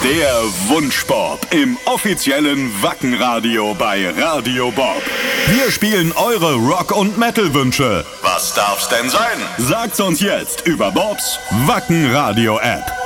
Der Wunschbob im offiziellen Wackenradio bei Radio Bob. Wir spielen eure Rock- und Metal-Wünsche. Was darf's denn sein? Sagt's uns jetzt über Bobs Wackenradio-App.